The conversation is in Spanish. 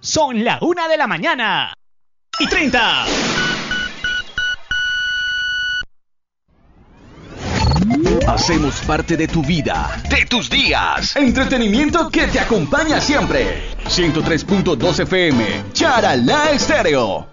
Son la 1:30. Hacemos parte de tu vida, de tus días. Entretenimiento que te acompaña siempre. 103.2 FM, Charalá Estéreo.